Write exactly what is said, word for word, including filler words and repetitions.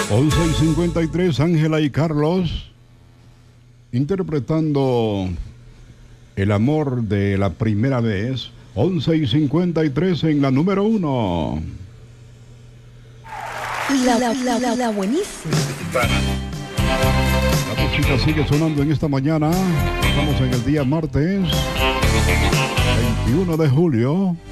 once y cincuenta y tres, Ángela y Carlos interpretando El amor de la primera vez. once y cincuenta y tres en la número uno. La, la, la, la, la buenísima. La música sigue sonando en esta mañana. Estamos en el día martes veintiuno de julio.